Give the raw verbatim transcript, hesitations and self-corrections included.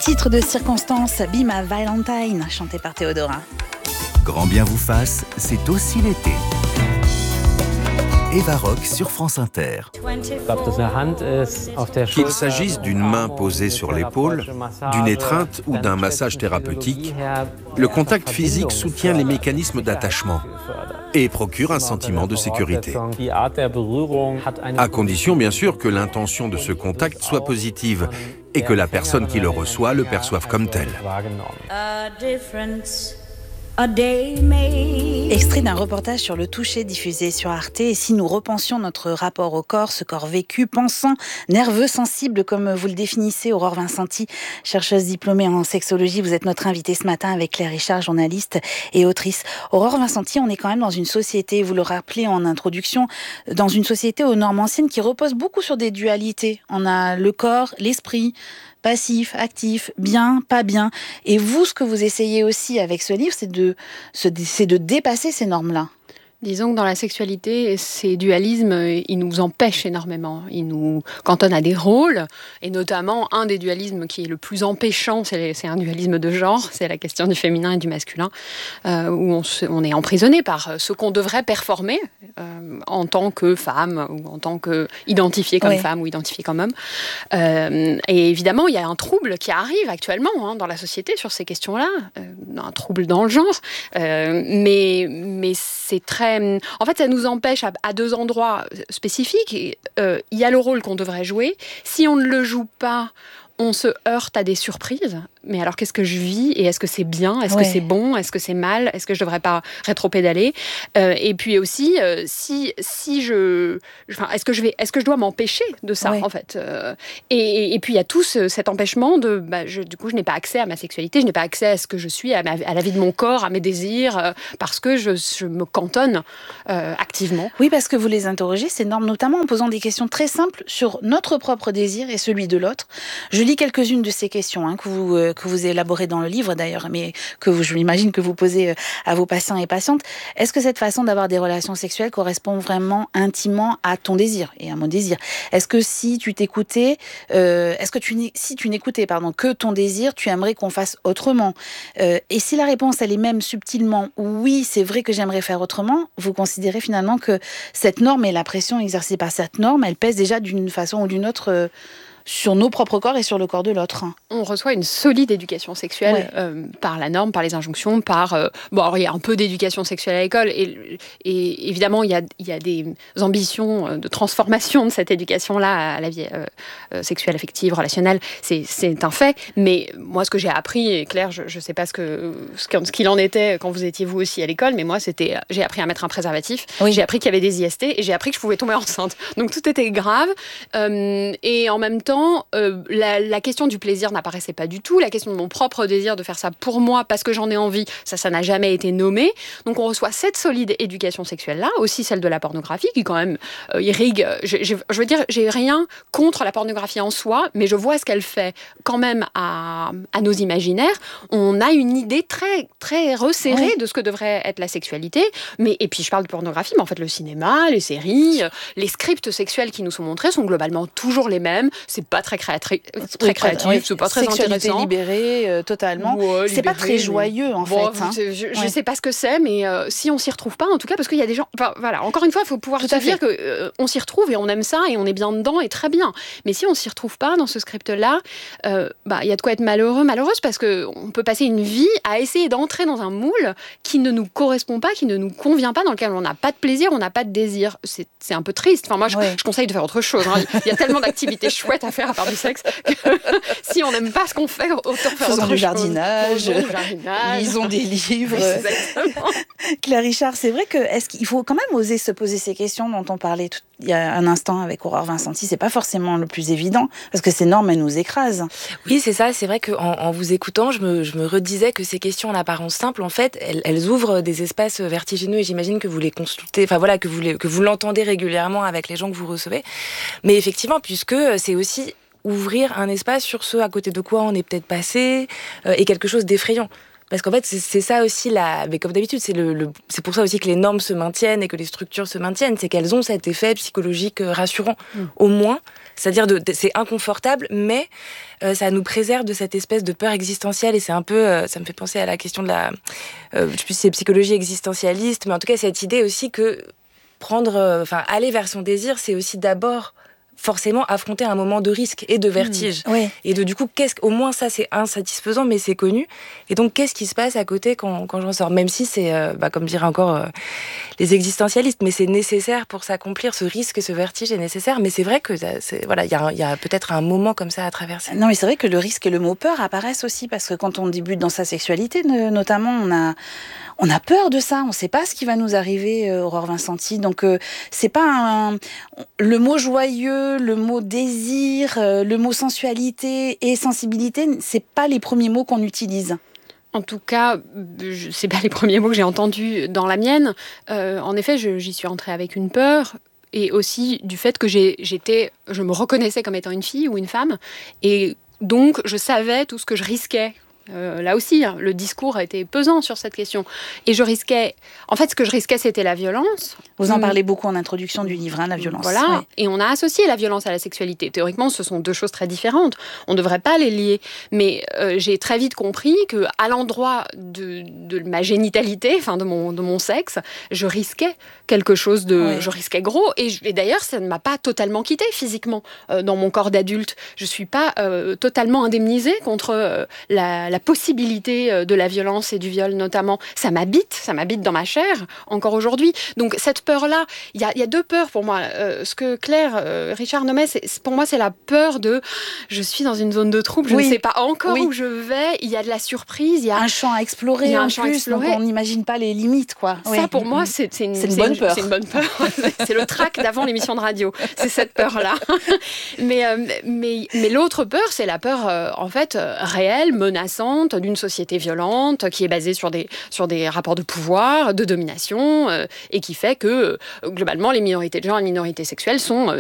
Titre de circonstance, Be My Valentine, chanté par Théodora. Grand bien vous fasse, c'est aussi l'été. Eva Rock sur France Inter. Qu'il s'agisse d'une main posée sur l'épaule, d'une étreinte ou d'un massage thérapeutique, le contact physique soutient les mécanismes d'attachement et procure un sentiment de sécurité. À condition, bien sûr, que l'intention de ce contact soit positive et que la personne qui le reçoit le perçoive comme tel. Extrait d'un reportage sur le toucher diffusé sur Arte. Et si nous repensions notre rapport au corps, ce corps vécu, pensant, nerveux, sensible, comme vous le définissez, Aurore Vincenti, chercheuse diplômée en sexologie, vous êtes notre invitée ce matin avec Claire Richard, journaliste et autrice. Aurore Vincenti, on est quand même dans une société, vous le rappelez en introduction, dans une société aux normes anciennes qui repose beaucoup sur des dualités. On a le corps, l'esprit, passif, actif, bien, pas bien. Et vous, ce que vous essayez aussi avec ce livre, c'est de, c'est de dépasser ces normes-là. Disons que dans la sexualité, ces dualismes, ils nous empêchent énormément. Ils nous cantonnent à des rôles, et notamment un des dualismes qui est le plus empêchant, c'est, c'est un dualisme de genre, c'est la question du féminin et du masculin, euh, où on, se, on est emprisonné par ce qu'on devrait performer euh, en tant que femme, ou en tant qu'identifié comme oui. femme ou identifié comme homme. Euh, et évidemment, il y a un trouble qui arrive actuellement hein, dans la société sur ces questions-là, euh, un trouble dans le genre, euh, mais, mais c'est très en fait, ça nous empêche à, à deux endroits spécifiques. Il euh, y a le rôle qu'on devrait jouer. Si on ne le joue pas, on se heurte à des surprises. Mais alors, qu'est-ce que je vis ? Et est-ce que c'est bien ? Est-ce ouais. que c'est bon ? Est-ce que c'est mal ? Est-ce que je ne devrais pas rétro-pédaler ? euh, Et puis aussi, euh, si, si je... Enfin, est-ce que je vais, est-ce que je dois m'empêcher de ça, ouais. en fait euh, et, et puis, il y a tout ce, cet empêchement de... Bah, je, du coup, je n'ai pas accès à ma sexualité, je n'ai pas accès à ce que je suis, à, ma, à la vie de mon corps, à mes désirs, euh, parce que je, je me cantonne euh, activement. Oui, parce que vous les interrogez, ces normes, notamment en posant des questions très simples sur notre propre désir et celui de l'autre. Je lis quelques-unes de ces questions hein, que vous... Euh, que vous élaborez dans le livre d'ailleurs, mais que vous, je m'imagine que vous posez à vos patients et patientes. Est-ce que cette façon d'avoir des relations sexuelles correspond vraiment intimement à ton désir et à mon désir ? Est-ce que si tu t'écoutais, euh, est-ce que tu, si tu n'écoutais pardon, que ton désir, tu aimerais qu'on fasse autrement ? euh, Et si la réponse, elle est même subtilement « oui, c'est vrai que j'aimerais faire autrement », vous considérez finalement que cette norme et la pression exercée par cette norme, elle pèse déjà d'une façon ou d'une autre euh, sur nos propres corps et sur le corps de l'autre. On reçoit une solide éducation sexuelle ouais. euh, par la norme, par les injonctions, par... Euh, bon, alors, il y a un peu d'éducation sexuelle à l'école et, et évidemment, il y a, il y a des ambitions de transformation de cette éducation-là à la vie euh, sexuelle, affective, relationnelle. C'est, c'est un fait. Mais moi, ce que j'ai appris, et Claire, je ne sais pas ce, que, ce qu'il en était quand vous étiez vous aussi à l'école, mais moi, c'était, j'ai appris à mettre un préservatif, oui. j'ai appris qu'il y avait des I S T et j'ai appris que je pouvais tomber enceinte. Donc, tout était grave. Euh, et en même temps, Euh, la, la question du plaisir n'apparaissait pas du tout. La question de mon propre désir de faire ça pour moi parce que j'en ai envie, ça, ça n'a jamais été nommé. Donc on reçoit cette solide éducation sexuelle-là, aussi celle de la pornographie qui quand même euh, irrigue. Je, je, je veux dire, j'ai rien contre la pornographie en soi, mais je vois ce qu'elle fait quand même à, à nos imaginaires. On a une idée très, très resserrée oui. de ce que devrait être la sexualité. Mais, et puis je parle de pornographie, mais en fait le cinéma, les séries, les scripts sexuels qui nous sont montrés sont globalement toujours les mêmes. C'est pas très créatif, très créatif, oui, c'est pas très sexualité intéressant. libérée euh, totalement. Ouais, c'est libéré, pas très joyeux en bon, fait. Hein. Je, je ouais. sais pas ce que c'est, mais euh, si on s'y retrouve pas, en tout cas, parce qu'il y a des gens. Enfin, voilà. Encore une fois, il faut pouvoir tout se dire que euh, on s'y retrouve et on aime ça et on est bien dedans et très bien. Mais si on s'y retrouve pas dans ce script-là, euh, bah il y a de quoi être malheureux, malheureuse, parce que on peut passer une vie à essayer d'entrer dans un moule qui ne nous correspond pas, qui ne nous convient pas, dans lequel on n'a pas de plaisir, on n'a pas de désir. C'est, c'est un peu triste. Enfin, moi, je, ouais. je conseille de faire autre chose. Hein. Il y a tellement d'activités chouettes à faire à part du sexe. Si on n'aime pas ce qu'on fait, autant faire Faisons autre du chose. jardinage, Faisons du jardinage. Lisons des livres. Exactement. Claire Richard, c'est vrai que est-ce qu'il faut quand même oser se poser ces questions dont on parlait tout, il y a un instant avec Aurore Vincenti. C'est pas forcément le plus évident parce que ces normes, elles nous écrasent. Oui, c'est ça. C'est vrai qu'en en vous écoutant, je me, je me redisais que ces questions en apparence simples, en fait, elles, elles ouvrent des espaces vertigineux et j'imagine que vous les consultez, enfin voilà, que vous, les, que vous l'entendez régulièrement avec les gens que vous recevez. Mais effectivement, puisque c'est aussi ouvrir un espace sur ce à côté de quoi on est peut-être passé euh, et quelque chose d'effrayant. Parce qu'en fait, c'est, c'est ça aussi, la, mais comme d'habitude, c'est, le, le, c'est pour ça aussi que les normes se maintiennent et que les structures se maintiennent, c'est qu'elles ont cet effet psychologique rassurant. Mmh. Au moins, C'est-à-dire, de, de, c'est inconfortable, mais euh, ça nous préserve de cette espèce de peur existentielle. Et c'est un peu, euh, ça me fait penser à la question de la, euh, je sais plus si c'est psychologie existentialiste, mais en tout cas cette idée aussi que prendre, enfin euh, aller vers son désir, c'est aussi d'abord forcément affronter un moment de risque et de vertige. Mmh, oui. Et de du coup, qu'est-ce, au moins ça c'est insatisfaisant, mais c'est connu. Et donc qu'est-ce qui se passe à côté quand, quand j'en sors? Même si c'est, euh, bah, comme diraient encore euh, les existentialistes, mais c'est nécessaire pour s'accomplir, ce risque, ce vertige est nécessaire. Mais c'est vrai que c'est, voilà, il y a, y a peut-être un moment comme ça à traverser. Non, mais c'est vrai que le risque et le mot peur apparaissent aussi, parce que quand on débute dans sa sexualité, notamment, on a... On a peur de ça, on ne sait pas ce qui va nous arriver, euh, Aurore Vincenti. Donc, euh, c'est pas un... le mot joyeux, le mot désir, euh, le mot sensualité et sensibilité, c'est pas les premiers mots qu'on utilise. En tout cas, c'est pas les premiers mots que j'ai entendus dans la mienne. Euh, en effet, je, j'y suis entrée avec une peur. Et aussi du fait que j'ai, j'étais, je me reconnaissais comme étant une fille ou une femme. Et donc, je savais tout ce que je risquais. Euh, là aussi, hein, le discours a été pesant sur cette question. Et je risquais... En fait, ce que je risquais, c'était la violence. Vous en mmh. parlez beaucoup en introduction du livre, hein, la violence. Voilà. Ouais. Et on a associé la violence à la sexualité. Théoriquement, ce sont deux choses très différentes. On ne devrait pas les lier. Mais euh, j'ai très vite compris qu'à l'endroit de, de ma génitalité, enfin de mon, de mon sexe, je risquais quelque chose de... Ouais. Je risquais gros. Et, je, et d'ailleurs, ça ne m'a pas totalement quittée physiquement euh, dans mon corps d'adulte. Je ne suis pas euh, totalement indemnisée contre euh, la, la possibilité de la violence et du viol notamment. Ça m'habite, ça m'habite dans ma chair, encore aujourd'hui. Donc cette peur-là, il y a, y a deux peurs pour moi. Euh, ce que Claire, euh, Richard nommait, c'est, pour moi, c'est la peur de je suis dans une zone de trouble, je oui. ne sais pas encore oui. où je vais, il y a de la surprise. Il y a un champ à explorer il y a en un champ plus, explorer. Donc on n'imagine pas les limites. Quoi. Ça, oui. pour moi, c'est, c'est, une, c'est, une, c'est, bonne une, c'est une bonne peur. C'est le trac d'avant l'émission de radio. C'est cette peur-là. mais, euh, mais, mais l'autre peur, c'est la peur, euh, en fait, euh, réelle, menaçante, d'une société violente qui est basée sur des, sur des rapports de pouvoir, de domination, euh, et qui fait que, euh, globalement, les minorités de genre et les minorités sexuelles sont euh,